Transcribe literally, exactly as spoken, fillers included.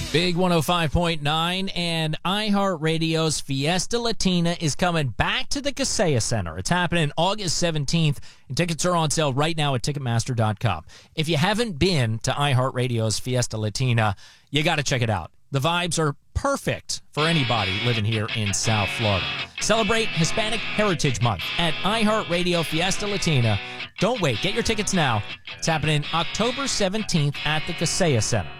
Big one oh five point nine and iHeartRadio's Fiesta Latina is coming back to the Kaseya Center. It's happening August seventeenth, and tickets are on sale right now at Ticketmaster dot com. If you haven't been to iHeartRadio's Fiesta Latina, you got to check it out. The vibes are perfect for anybody living here in South Florida. Celebrate Hispanic Heritage Month at iHeartRadio Fiesta Latina. Don't wait. Get your tickets now. It's happening October seventeenth at the Kaseya Center.